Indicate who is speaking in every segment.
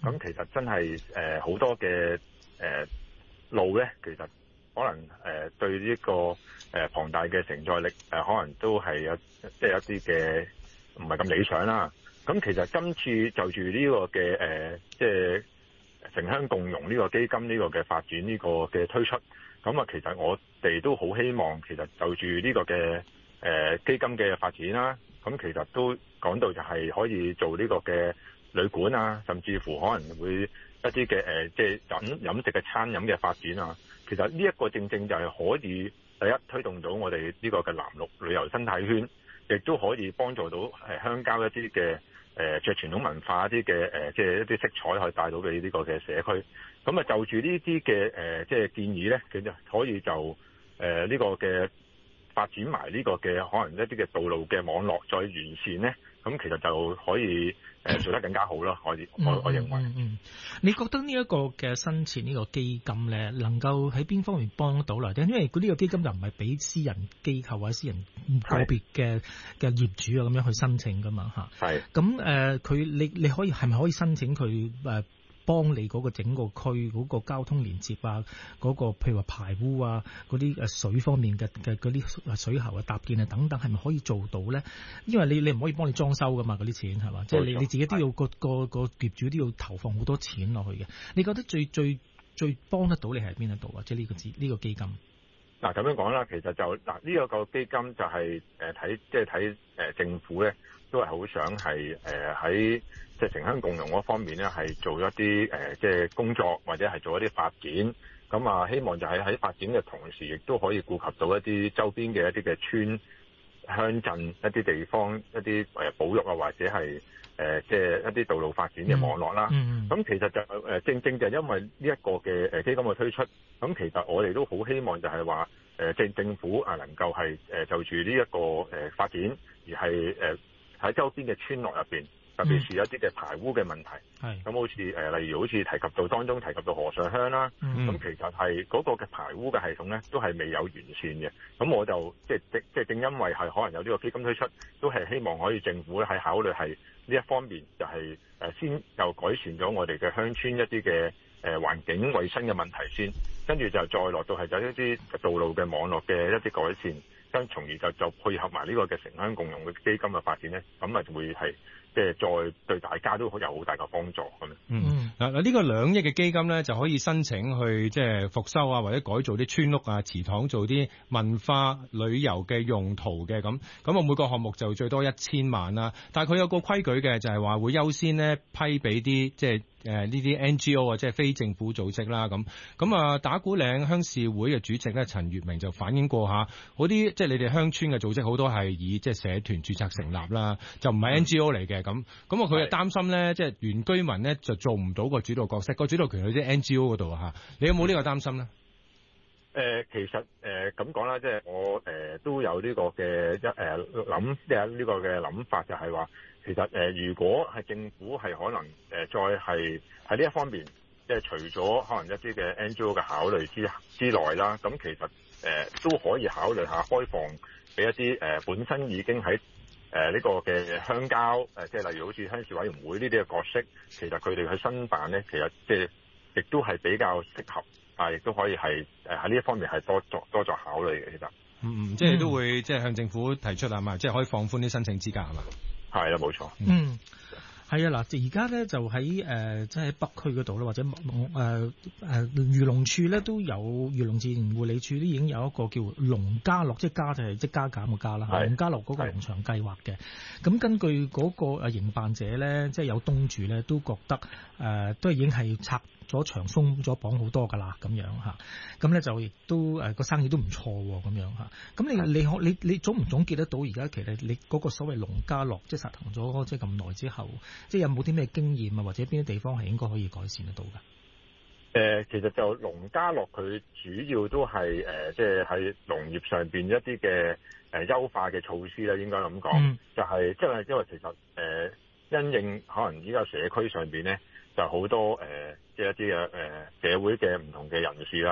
Speaker 1: 咁其實真係好多嘅路咧，其實可能對呢個龐大嘅承載力可能都係有即係一啲嘅唔係咁理想啦。咁其實今次就住呢個嘅即係城鄉共融呢個基金呢個嘅發展呢個嘅推出，咁啊其實我哋都好希望其實就住呢個嘅基金嘅發展啦，咁其實都講到就係可以做呢個嘅旅館啊，甚至乎可能會一啲嘅即係飲食嘅餐飲嘅發展啊。其實呢一個正正就係可以第一推動到我哋呢個嘅南陸旅遊生態圈，亦都可以幫助到鄉郊一啲嘅即係傳統文化一啲嘅即係一啲色彩可以帶到俾呢個嘅社區。咁啊就住呢啲嘅即係建議咧，其實可以就呢個嘅發展埋呢個嘅可能一啲嘅道路嘅網絡再完善咧，咁其實就可以做得更加好咯。我認為。
Speaker 2: 你覺得呢一個嘅申請呢個基金咧，能夠喺邊方面幫到啦？因為呢個基金就唔係俾私人機構或者私人個別嘅業主啊咁樣去申請噶嘛嚇。係。咁你可以係咪可以申請佢幫你嗰個整個區嗰個交通連接啊，嗰個譬如話排污啊，嗰啲水方面嘅嗰啲水喉嘅搭建啊等等，係咪可以做到咧？因為你唔可以幫你裝修噶嘛，嗰啲錢係嘛？即係你自己都要個業主都要投放好多錢落去嘅。你覺得最幫得到你係邊一度啊？即係呢個基金。
Speaker 1: 嗱咁樣講啦，其實就呢一個基金就係睇政府咧，都係好想係喺即係城鄉共融嗰方面咧，係做一啲即係工作或者係做一啲發展。咁啊，希望就係喺發展嘅同時，亦都可以顧及到一啲周邊嘅一啲嘅村鄉鎮一啲地方一啲保育啊，或者係即係一啲道路發展嘅網絡啦。咁其實就正正就因為呢一個嘅基金嘅推出，咁其實我哋都好希望就係話政府能夠係就住呢一個發展，而係喺周邊嘅村落入邊，特別是一啲嘅排污嘅問題。咁好似例如好似提及到當中提及到河上鄉啦，咁其實係嗰個嘅排污嘅系統咧，都係未有完善嘅。咁我就即係正因為係可能有呢個基金推出，都係希望可以政府咧喺考慮係呢一方面，就係先又改善咗我哋嘅鄉村一啲嘅環境衛生嘅問題先，跟住就再落到係有一啲道路嘅網絡嘅一啲改善，跟從而就配合埋呢個嘅城鄉共融嘅基金嘅發展咧，咁啊會係即係再對大家都有好大嘅幫助咁樣。
Speaker 3: 嗱呢個2億嘅基金咧，就可以申請去即係復修啊，或者改造啲村屋啊、祠堂，做啲文化旅遊嘅用途嘅咁。咁每個項目就最多1000萬啦。但係佢有個規矩嘅，就係話會優先咧批俾啲即係呢啲 NGO 啊，即係非政府組織啦咁啊，打鼓嶺鄉事會嘅主席咧陳月明就反映過下，嗰啲即係你哋鄉村嘅組織好多係以即係社團註冊成立啦，就唔係 NGO 嚟嘅咁啊，佢就擔心咧，即係原居民咧就做唔到個主導角色，個主導權喺啲 NGO 嗰度嚇。你有冇呢個擔心咧？
Speaker 1: 其實咁講啦，即係我都有呢個嘅諗，即係呢個嘅諗法，就係話其實如果係政府係可能再係喺呢一方面，即係除咗可能一啲嘅 NGO 嘅考慮之內啦，咁其實都可以考慮下開放俾一啲本身已經喺呢個嘅鄉郊即係例如好似鄉事委員會呢啲嘅角色，其實佢哋去申辦咧，其實即係亦都係比較適合。亦都可以係喺呢一方面係多作考慮嘅，其實。
Speaker 3: 即係都會即係向政府提出係嘛，即係可以放寬啲申請資格係嘛？
Speaker 1: 係啦，冇錯。
Speaker 2: 係啊，嗱，而家咧就喺即係北區嗰度啦，或者漁農處咧都有漁農自然護理處都已經有一個叫農家樂，即係加就係即係加減嘅加啦，農家樂嗰個農場計劃嘅。咁根據嗰個營辦者咧，即係有東主咧，都覺得都已經係拆咗牆鬆咗綁好多㗎啦，咁樣嚇。咁咧就亦都個生意都唔錯喎，咁樣嚇。咁你總唔總結得到而家其實你嗰個所謂農家樂即係實行咗即係咁耐之後，即係有冇啲咩經驗啊，或者邊啲地方係應該可以改善得到㗎？
Speaker 1: 其實就農家樂佢主要都係即係喺農業上邊一啲嘅優化嘅措施咧，應該咁講，就係因為其實因應可能依家社區上邊咧就好多即係一啲嘅社會嘅唔同嘅人士啦，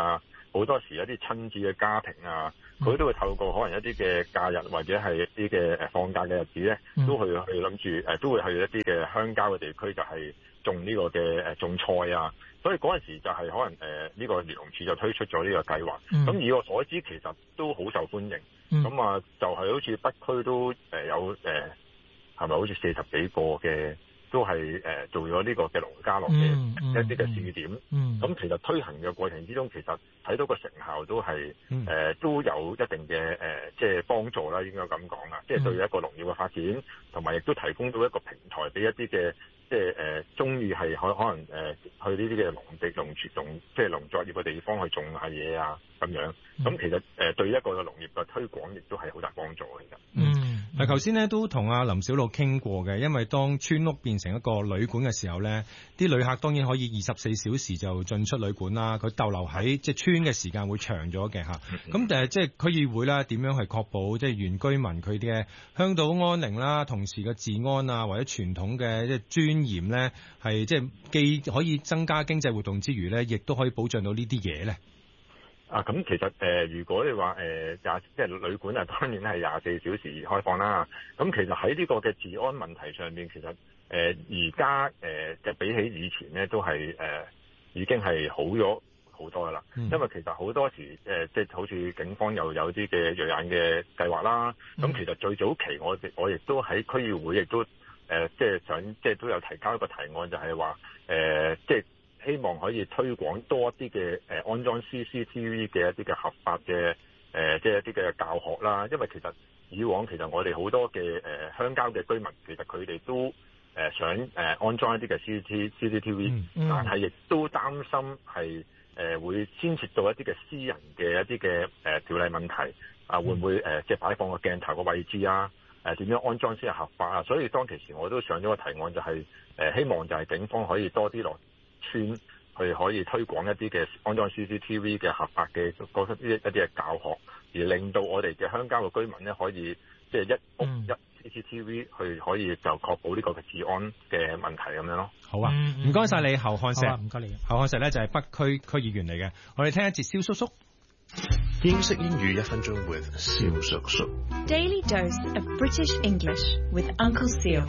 Speaker 1: 好多時一啲親子嘅家庭啊，佢都會透過可能一啲嘅假日或者係一啲嘅放假嘅日子咧，都去諗住都會去一啲嘅鄉郊嘅地區，就係種呢個嘅種菜啊。所以嗰陣時就係可能呢個漁農署就推出咗呢個計劃。咁以我所知，其實都好受歡迎。咁啊，就係好似北區都有係咪好似40幾個嘅都係做咗呢個嘅農家樂嘅一啲嘅試點。咁其實推行嘅過程之中，其實睇到個成效都係都有一定嘅即係幫助啦，應該咁講啦。即係對一個農業嘅發展，同埋亦都提供到一個平台俾一啲嘅即係中意係可能去呢啲嘅農地農即係農作業嘅地方去種下嘢啊咁樣。咁其實對一個農業嘅推廣亦都係好大幫助嘅。
Speaker 3: 嗱，頭先咧都同阿林筱魯傾過嘅，因為當村屋變成一個旅館嘅時候咧，啲旅客當然可以24小時就進出旅館啦。佢逗留喺即係村嘅時間會長咗嘅嚇。咁即係區議會啦，點樣係確保即係原居民佢哋嘅鄉土安寧啦，同時嘅治安啊或者傳統嘅即係尊嚴咧，係即係既可以增加經濟活動之餘咧，亦都可以保障到呢啲嘢咧。
Speaker 1: 咁其實如果你話即係旅館啊，當然係24小時開放啦。咁其實喺呢個嘅治安問題上面，其實而家嘅比起以前咧，都係已經係好咗好多噶啦。因為其實好多時即係好似警方又有啲嘅銳眼嘅計劃啦。咁其實最早期我亦都喺區議會亦都即係想即係都有提交一個提案，就係話即係希望可以推廣多啲嘅安裝 CCTV 嘅一啲嘅合法嘅即係一啲嘅教學啦。因為其實以往其實我哋好多嘅鄉郊嘅居民，其實佢哋都想安裝一啲嘅 CCTV，但係亦都擔心係會牽涉到一啲嘅私人嘅一啲嘅條例問題啊，會唔會即係擺放個鏡頭嘅位置啊？點樣安裝先係合法啊？所以當其時我都上咗個提案，就係希望就係警方可以多啲落村去可以推廣一啲嘅安裝 CCTV 嘅合法嘅嗰一啲嘅教學，而令到我哋嘅鄉郊嘅居民咧可以即係一屋一 CCTV 去可以就確保呢個嘅治安嘅問題咁樣咯。
Speaker 3: 好啊，唔該晒你侯漢石，
Speaker 2: 唔該你。
Speaker 3: 侯漢石咧就係北區區議員嚟嘅，我哋聽一節蕭叔叔。
Speaker 4: 英式英語1分鐘 with 蕭叔叔。
Speaker 5: Daily dose of British English with Uncle Seal.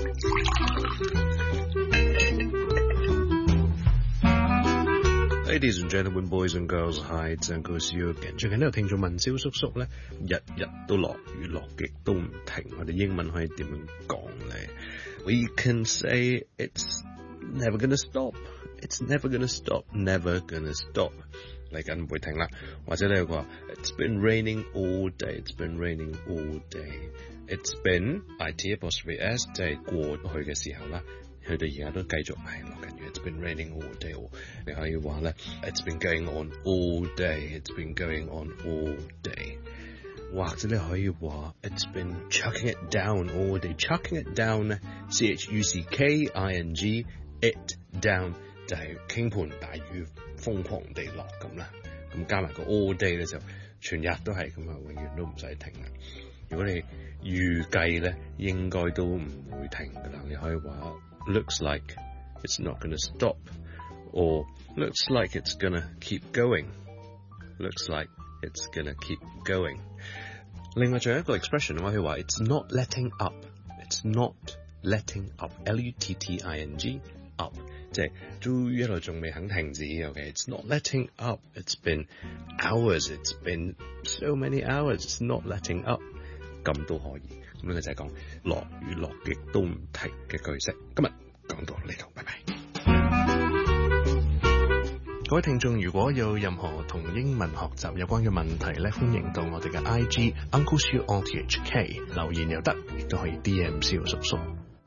Speaker 4: Ladies and gentlemen, boys and girls, hi, it's Uncle Seal again. 最近都有聽眾問蕭叔叔咧，日日都落雨落極都唔停，我哋英文可以點樣講咧？ We can say it's never gonna stop. It's never gonna stop. Never gonna stop. 嚟緊唔會停啦。或者你話 It's been raining all day. It's been raining all day. It's been IT_S 即係過去嘅時候啦。去到而家都繼續係落緊雨。It's been raining all day。你可以話咧 It's been going on all day。It's been going on all day。或者你可以話 It's been chucking it down all day。chucking it down 咧 CHUCKING it down 就係傾盆大雨瘋狂地落咁啦。咁加埋個 all day 咧就全日都係咁啊，永遠都唔使停啦。如果你預計咧應該都唔會停噶啦，你可以話Looks like it's not going to stop, or looks like it's going to keep going. Looks like it's going to keep going. 另外仲有一個 expression 我可以話 It's not letting up. It's not letting up. L-U-T-T-I-N-G up. 即係都一路仲未肯停止。Okay, it's not letting up. It's been hours. It's been so many hours. It's not letting up. 咁都可以。咁呢個就係講落雨落極都唔停嘅句式。今日講到呢度，拜拜。各位聽眾，如果有任何同英文學習有關嘅問題咧，歡迎到我哋嘅 IG Uncle Seal RTHK 留言又得，亦都可以 DM 蕭叔叔。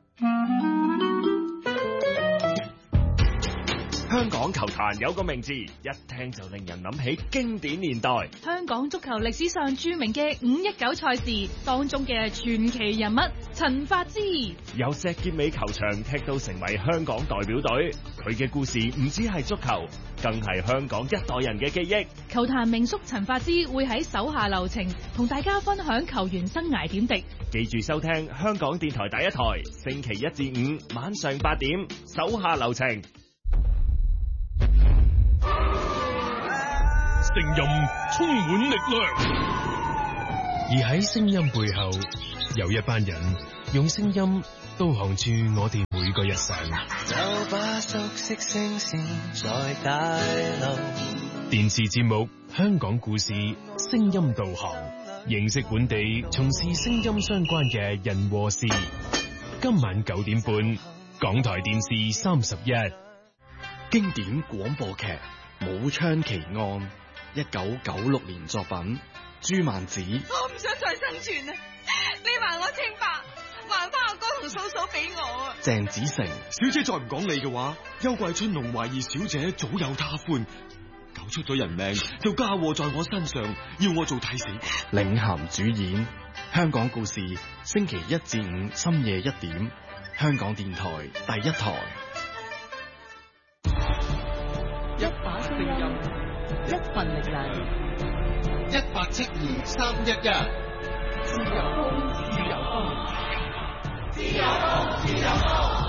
Speaker 6: 香港球壇有個名字，一聽就令人諗起經典年代。
Speaker 7: 香港足球歷史上著名嘅519賽事當中嘅傳奇人物陳發枝，
Speaker 6: 由石硤尾球場踢到成為香港代表隊，佢嘅故事唔止係足球，更係香港一代人嘅記憶。
Speaker 7: 球壇名宿陳發枝會喺手下留情，同大家分享球員生涯點滴。
Speaker 6: 記住收聽香港電台第一台，星期1至5晚上8點，手下留情。
Speaker 8: 聲音充滿力量，
Speaker 9: 而喺聲音背後，有一班人用聲音導航住我哋每個日常。
Speaker 10: 有把熟悉聲線在大流。
Speaker 9: 電視節目《香港故事》聲音導航，認識本地從事聲音相關嘅人和事。今晚9點半，港台電視31。
Speaker 11: 經典廣播劇《武昌奇案》，1996年作品，朱曼子。
Speaker 12: 我唔想再生存啦！你還我清白，還翻我哥同嫂嫂俾我啊！
Speaker 11: 鄭子誠。
Speaker 13: 小姐再唔講理嘅話，邱貴春龍懷疑小姐早有他歡，搞出咗人命，就嫁禍在我身上，要我做替死。
Speaker 11: 領銜主演，香港故事，星期1至5深夜1點，香港電台第一台。
Speaker 14: 一把聲音，一份力量，172-311。自由風，自由風，自由風，自由風。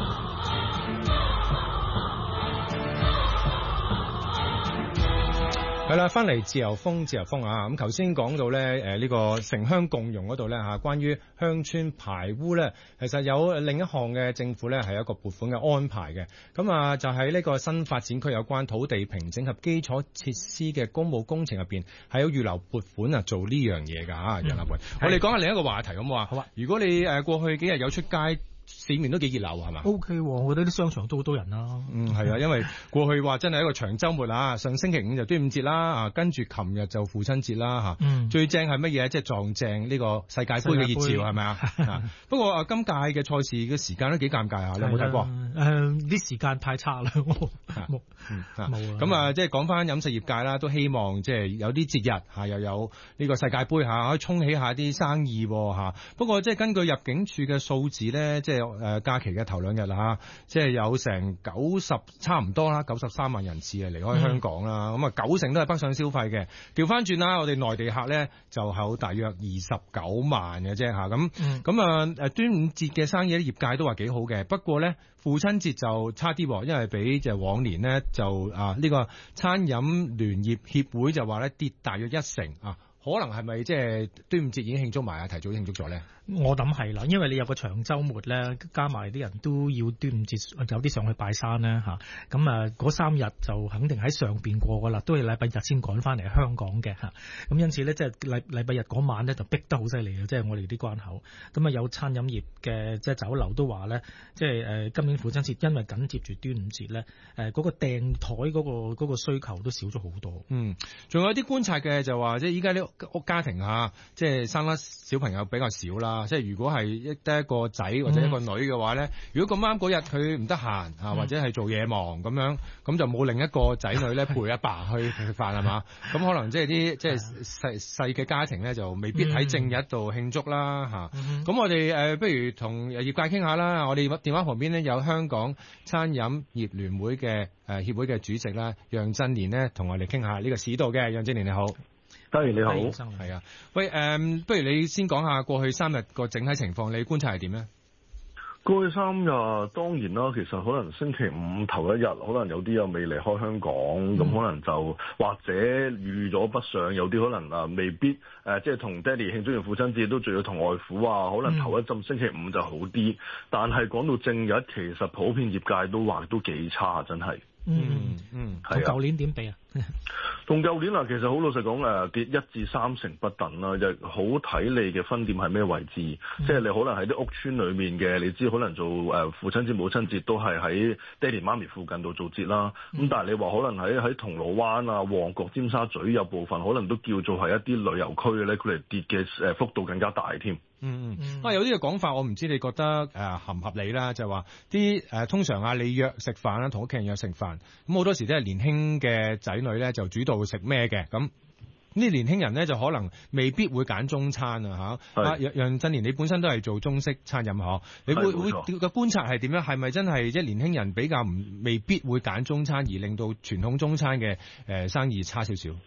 Speaker 3: 係啦，翻嚟自由風，自由風啊！咁頭先講到咧，呢個城鄉共融嗰度咧嚇，關於鄉村排污咧，其實有另一項嘅政府咧係一個撥款嘅安排嘅。咁啊，就喺呢個新發展區有關土地平整及基礎設施嘅公務工程入邊，係有預留撥款啊，做呢樣嘢㗎嚇，楊立培。我哋講下另一個話題咁話。好啊，如果你過去幾日有出街，市面都幾熱鬧係嘛
Speaker 2: ？OK， 我覺得啲商場都好多人啦。
Speaker 3: 係啊，因為過去話真係一個長週末啊，上星期5就端午節啦，跟住琴日就父親節啦嚇。最正係乜嘢？即係撞正呢個世界盃嘅熱潮係咪啊？不過今屆嘅賽事嘅時間都幾尷尬啊！你有冇睇過？
Speaker 2: 啲時間太差啦，冇冇。
Speaker 3: 咁啊，即係講翻飲食業界啦，都希望即係有啲節日嚇，又有呢個世界盃嚇，可以衝起下啲生意嚇。不過即係根據入境處嘅數字咧，即係假期嘅頭2日啦，即係有成90差唔多啦，93萬人次離開香港啦。咁啊，90%都係北上消費嘅。調翻轉啦，我哋內地客咧就有大約29萬嘅啫嚇。咁啊端午節嘅生意咧，業界都話幾好嘅。不過咧，父親節就差啲，因為比就往年咧就呢個餐飲聯業協會就話咧跌大約1成啊。可能係咪即係端午節已經慶祝埋啊？提早慶祝咗咧？
Speaker 2: 我諗係啦，因為你有個長週末咧，加埋啲人都要端午節有啲上去拜山咧嚇。咁啊嗰3日就肯定喺上邊過噶啦，都係禮拜日先趕翻嚟香港嘅嚇。咁因此咧，即係禮拜日嗰晚咧就逼得好犀利嘅，即係我哋啲關口。咁啊有餐飲業嘅即係酒樓都話咧，即係今年父親節因為緊接住端午節咧，嗰個訂台嗰個需求都少咗好多。
Speaker 3: 仲有啲觀察嘅就話，即係依家啲屋家庭嚇，即係生得小朋友比較少啦。即係如果係得一個仔或者一個女嘅話咧，如果咁啱嗰日佢唔得閒啊，或者係做嘢忙咁樣，咁就冇另一個仔女咧陪阿爸去食飯係嘛？咁可能即係啲即係細嘅家庭咧，就未必喺正日度慶祝啦嚇。咁我哋不如同業界傾下啦。我哋電話旁邊呢，有香港餐飲業聯會嘅協會嘅主席啦，楊振年呢，同我哋傾下呢個市道嘅。楊振年你好。
Speaker 15: 當然你好，
Speaker 3: 係啊，喂，不如你先講下過去3日個整體情況，你觀察係點咧？
Speaker 15: 過去3日當然啦，其實可能星期5頭1日，可能有啲又未離開香港，咁可能就或者預咗北上，有啲可能未必即係同爹哋慶祝完父親節都仲要同外父啊，可能頭一陣星期5就好啲，但係講到正日，其實普遍業界都話都幾差，真係。
Speaker 2: 同舊年點比啊？
Speaker 15: 同舊年其實好老實講，跌1至3成不等啦，就好睇你嘅分店係咩位置，即係你可能喺啲屋村裏面嘅，你知可能做父親節、母親節都係喺爹哋媽咪附近度做節啦。咁但係你話可能喺銅鑼灣啊、旺角、尖沙咀有部分可能都叫做係一啲旅遊區嘅咧，佢哋跌嘅幅度更加大添。
Speaker 3: 有啲嘅講法，我唔知你覺得合唔合理啦，就係話啲通常你約食飯啦，同屋企人約食飯，咁好多時都係年輕嘅仔女咧就主導食咩嘅，咁呢年輕人咧就可能未必會揀中餐啊嚇。楊振年，你本身都係做中式餐飲嗬，你會個觀察係點樣？係咪真係即係年輕人比較未必會揀中餐，而令到傳統中餐嘅生意差少少？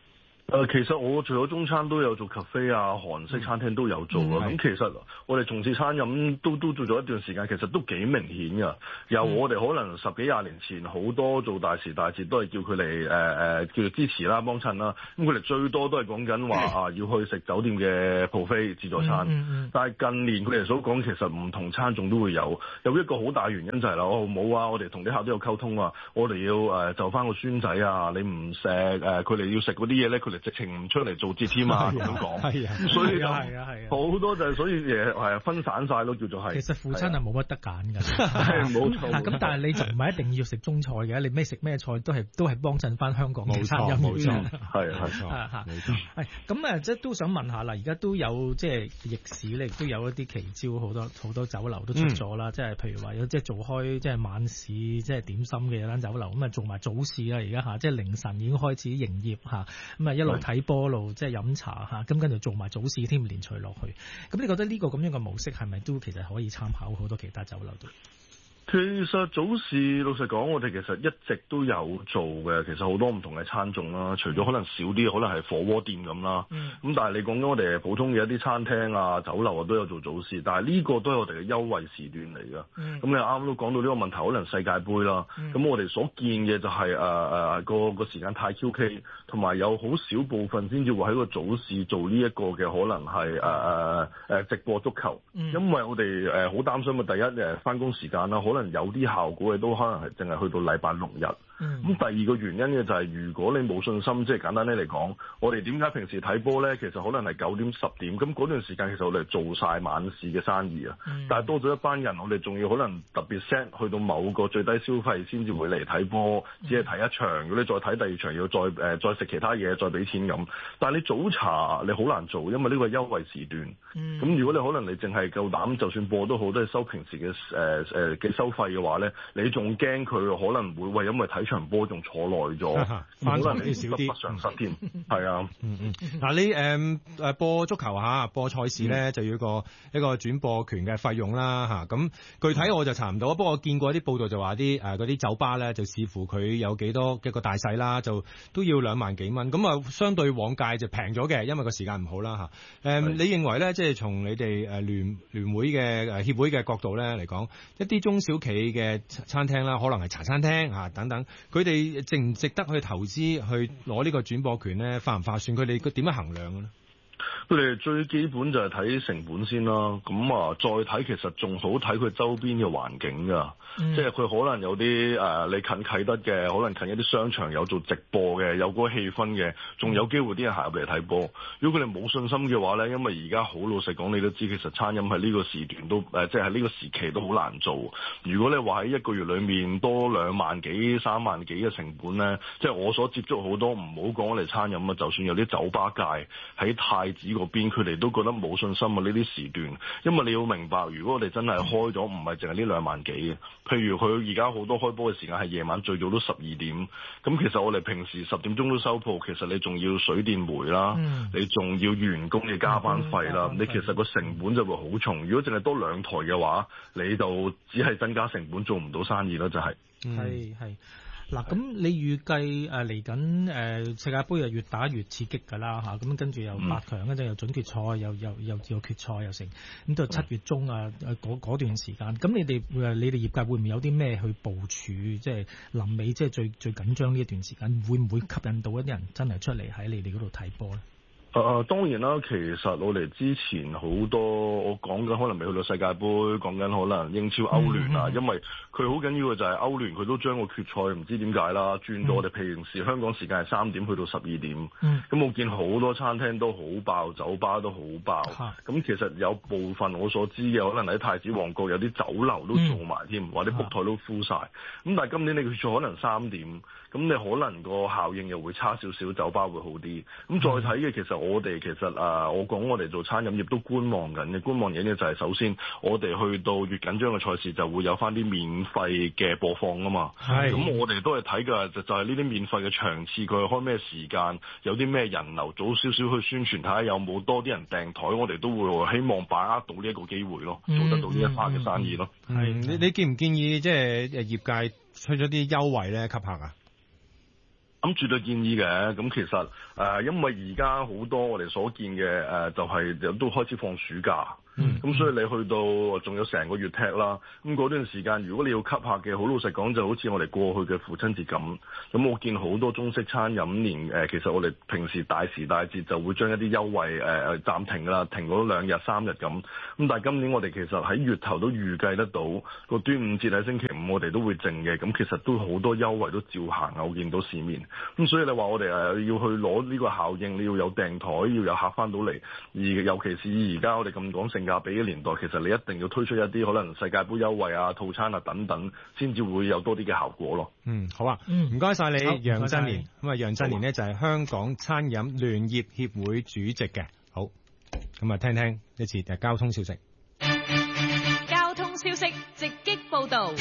Speaker 15: 其實我除咗中餐都有做 cafe 啊，韓式餐廳都有做啊。咁其實我哋從事餐飲都做咗一段時間，其實都幾明顯㗎。由我哋可能10幾20年前好多做大時大節都係叫佢嚟叫做支持啦、幫襯啦。咁佢哋最多都係講緊話要去食酒店嘅 buffet 自助餐。但係近年佢哋所講其實唔同餐種都會有一個好大原因就係啦，冇啊，我哋同啲客都有溝通啊，我哋要就翻個孫仔啊，你唔食佢哋要食嗰啲嘢咧，佢哋直情唔出嚟做節添啊，咁講，所以好多就係所以係分散晒咯，叫做係。
Speaker 2: 其實父親係冇乜得揀㗎，
Speaker 15: 冇錯。
Speaker 2: 咁但係你就唔係一定要食中菜嘅，你咩食咩菜都係幫襯翻香港嘅餐飲。冇錯，
Speaker 15: 係冇錯。
Speaker 2: 係咁即係都想問下啦，而家都有即係逆市咧，亦都有一啲奇招，好多酒樓都出咗啦，即係譬如話有即係做開即係晚市即係點心嘅有間酒樓，咁啊做埋早市啦，而家即係凌晨已經開始營業咁啊一路睇波路即係飲茶咁跟住做埋早市添，連隨落去。咁你覺得呢個咁樣嘅模式係咪都其實可以參考好多其他酒樓都？
Speaker 15: 其實早市老實講，我哋其實一直都有做嘅。其實好多唔同嘅餐種啦，除咗可能少啲，可能係火鍋店咁啦。咁但係你講緊我哋普通嘅一啲餐廳啊、酒樓啊都有做早市，但係呢個都係我哋嘅優惠時段嚟㗎。咁你啱都講到呢個問題，可能世界盃啦。咁我哋所見嘅就係個時間太 QK， 同埋有好少部分先至會喺個早市做呢一個嘅可能係直播足球。因為我哋好擔心第一返工時間啦，可能有啲效果嘅都可能係淨係去到禮拜6日。咁第二個原因嘅就係如果你冇信心，即係簡單啲嚟講，我哋點解平時睇波咧？其實可能係9點10點，咁嗰段時間其實我哋做晒晚市嘅生意啊。但係多咗一班人，我哋仲要可能特別 set 去到某個最低消費先至會嚟睇波，只係睇一場。如果你再睇第二場要再食其他嘢，再俾錢咁。但係你早茶你好難做，因為呢個優惠時段。咁如果你可能你淨係夠膽，就算播都好，都係收平時嘅嘅收費嘅話咧，你仲驚佢可能會因為睇場波仲坐耐咗，可能你少啲得不償失添。係啊，
Speaker 3: 嗱你播足球播賽事咧就要一個轉播權嘅費用啦咁具體我就查唔到，不過我見過啲報道就話啲嗰啲酒吧咧就視乎佢有幾多一個大細啦，就都要2萬幾蚊，咁啊相對往屆就平咗嘅，因為個時間唔好啦你認為咧即係從你哋聯會嘅協會嘅角度咧嚟講，一啲中小企嘅餐廳啦，可能係茶餐廳等等，佢哋值唔值得去投資去攞呢個轉播權咧？划唔划算？佢哋點樣衡量嘅咧？
Speaker 15: 佢哋最基本就係睇成本先啦，咁再睇其實仲好睇佢周邊嘅環境㗎，即係佢可能有啲你近啟德嘅，可能近一啲商場有做直播嘅，有嗰個氣氛嘅，仲有機會啲人行入嚟睇波。如果佢哋冇信心嘅話咧，因為而家好老實講，你都知其實餐飲喺呢個時段都即係喺呢個時期都好難做。如果你話喺一個月裡面多2萬幾3萬幾嘅成本咧，即係我所接觸好多唔好講我哋餐飲啊，就算有啲酒吧界喺太子嗰邊，佢哋都覺得冇信心啊！呢啲時段，因為你要明白，如果我哋真係開咗，唔係淨係呢2萬幾嘅。譬如佢而家好多開波嘅時間係夜晚最早都12點，咁其實我哋平時10點鐘都收鋪，其實你仲要水電煤啦，你仲要員工嘅加班費啦，你其實個成本就會好重。如果淨係多2台嘅話，你就只係增加成本，做唔到生意咯，就係。
Speaker 2: 係。嗱，咁你預計嚟緊世界盃又越打越刺激㗎啦嚇，咁跟住又8強，跟住又準決賽，又決賽又成，咁到7月中嗰段時間，咁你哋業界會唔會有啲咩去部署？即係臨尾即係最緊張呢一段時間，會唔會吸引到一啲人真係出嚟喺你哋嗰度睇波咧？
Speaker 15: 當然啦，其實我哋之前好多，我講緊可能未去到世界盃，講緊可能英超歐聯啊，因為佢好緊要嘅就係歐聯佢都將個決賽唔知點解啦，轉到我哋平時香港時間係3點去到12點，咁我見好多餐廳都好爆，酒吧都好爆，咁其實有部分我所知嘅，可能喺太子旺角有啲酒樓都做埋添，或者 book 台都 full 晒，咁但係今年你決賽可能3點，咁你可能個效應又會差少少，酒吧會好啲，咁再睇嘅其實我哋我講我哋做餐飲業都觀望緊嘅，觀望緊嘅就係首先我哋去到越緊張嘅賽事就會有翻啲免費嘅播放啊嘛，咁我哋都係睇嘅就係呢啲免費嘅場次，佢開咩時間，有啲咩人流，早少少去宣傳睇下有冇多啲人訂台，我哋都會希望把握到呢一個機會咯，做得到呢一 part 嘅生意咯。
Speaker 3: 你建唔建議即係業界出咗啲優惠咧吸客啊？
Speaker 15: 咁絕對建議嘅，咁其實因為而家好多我哋所見嘅就係都開始放暑假。咁所以你去到仲有成個月踢啦，咁嗰段時間如果你要吸客嘅，好老實講就好似我哋過去嘅父親節咁，咁我見好多中式餐飲連其實我哋平時大時大節就會將一啲優惠暫停啦，停嗰2日3日咁，咁但係今年我哋其實喺月頭都預計得到個端午節喺星期5我哋都會靜嘅，咁其實都好多優惠都照行啊，我見到市面，咁所以你話我哋要去攞呢個效應，你要有訂台，要有客翻到嚟，而尤其是而家我哋咁講性價比嘅年代，其實你一定要推出一啲可能世界盃優惠啊、套餐啊等等，先至會有多啲嘅效果咯。
Speaker 3: 好啊，唔該晒你，楊振年。咁啊，楊振年呢就係香港餐飲聯業協會主席嘅。好，咁啊，聽聽一次交通消息。
Speaker 7: 交通消息直擊報導。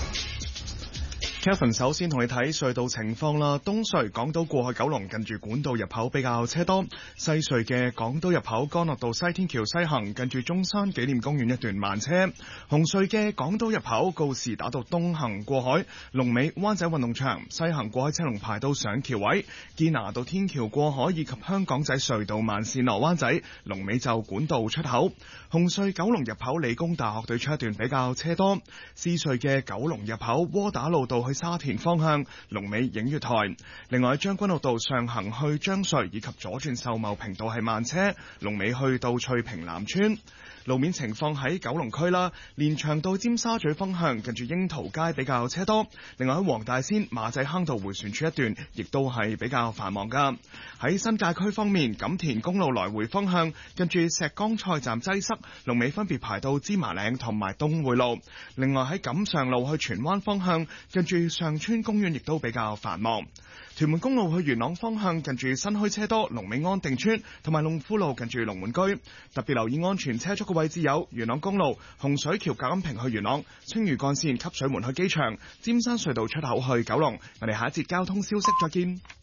Speaker 16: Kevin 首先同你睇隧道情況啦。東隧港島過去九龍近住管道入口比較車多，西隧嘅港島入口干諾道西天橋西行近住中山紀念公園一段慢車。紅隧嘅港島入口告士打道東行過海，龍尾灣仔運動場，西行過海車龍排到上橋位。堅拿道天橋過海以及香港仔隧道慢線落灣仔，龍尾就管道出口。紅隧九龍入口理工大學對出一段比較車多。獅隧嘅九龍入口窩打老道去沙田方向，龍尾映月台。另外將軍澳道上行去將隧以及左轉秀茂坪道係慢車，龍尾去到翠屏南村。路面情況喺九龍區啦，連翔道尖沙咀方向近住櫻桃街比較車多。另外喺黃大仙馬仔坑道迴旋處一段亦都係比較繁忙噶。喺新界區方面，錦田公路來回方向近住石崗菜站擠塞，龍尾分別排到芝麻嶺同埋東匯路。另外喺錦上路去荃灣方向近住上村公園亦都比較繁忙。屯門公路去元朗方向近住新墟車多，龍尾安定村同埋龍富路近住龍門居。特別留意安全車速嘅位置有元朗公路洪水橋隔音屏去元朗、青嶼幹線汲水門去機場、尖山隧道出口去九龍。我哋下一節交通消息再見。